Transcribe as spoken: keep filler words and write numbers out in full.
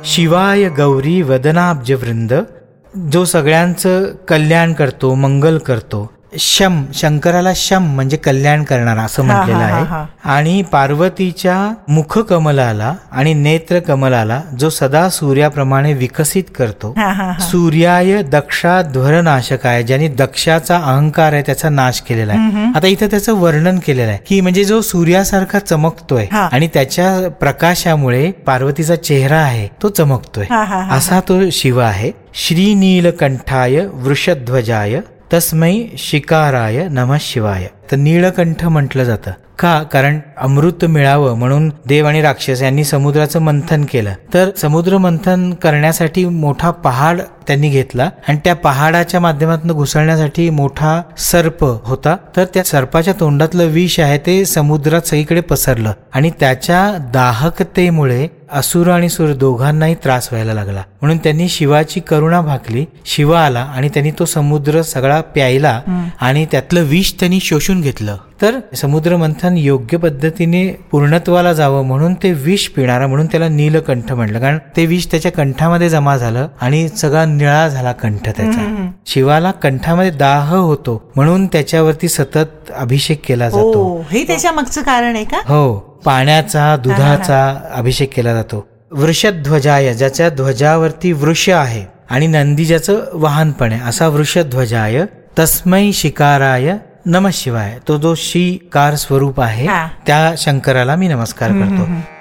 शिवाय गौरी वदनाब्ज वृंद, जो सगळ्यांचं कल्याण करतो, मंगल करतो. शम, शंकराला शम म्हणजे कल्याण करणारा असं म्हटलेलं आहे. आणि पार्वतीच्या मुख कमलाला आणि नेत्र कमलाला जो सदा सूर्याप्रमाणे विकसित करतो. सूर्याय दक्षाध्वरनाशकाय, ज्यांनी दक्षाचा अहंकार आहे त्याचा नाश केलेला आहे. आता इथं त्याचं वर्णन केलेलं आहे की म्हणजे जो सूर्यासारखा चमकतोय आणि त्याच्या प्रकाशामुळे पार्वतीचा चेहरा आहे तो चमकतोय, असा तो शिव आहे. श्रीनीलकंठाय वृषध्वजाय तस्मै शिकाराय नमः शिवाय. तर नीलकंठ म्हटलं जातं का? कारण अमृत मिळावं म्हणून देव आणि राक्षस यांनी समुद्राचं मंथन केलं. तर समुद्र मंथन करण्यासाठी मोठा पहाड त्यांनी घेतला आणि त्या पहाडाच्या माध्यमातून घुसळण्यासाठी मोठा सर्प होता. तर त्या सर्पाच्या तोंडातलं विष आहे ते समुद्रात सगळीकडे पसरलं आणि त्याच्या दाहकतेमुळे असुर आणि सूर दोघांनाही त्रास व्हायला लागला. म्हणून त्यांनी शिवाची करुणा भागली, शिव आला आणि त्यांनी तो समुद्र सगळा प्यायला आणि त्यातलं विष त्यांनी शोषून घेतलं. तर समुद्र मंथन योग्य पद्धतीने पूर्णत्वाला जावं म्हणून ते विष पिणारा, म्हणून त्याला नीलकंठ म्हटलं. कारण ते विष त्याच्या कंठामध्ये जमा झालं आणि सगळा निळा झाला कंठ त्याचा. शिवाला कंठामध्ये दाह होतो म्हणून त्याच्यावरती सतत अभिषेक केला जातो. हे त्याच्या मागचं कारण आहे का? हो, पाण्याचा दुधाचा अभिषेक केला जातो. वृषध्वजाय, ज्याच्या ध्वजावरती वृष आहे आणि नंदी ज्याचं वाहन पण आहे, असा वृषध्वजाय तस्मै शिकाराय नमः शिवाय. तो जो शिकार स्वरूप आहे त्या शंकराला मी नमस्कार करतो.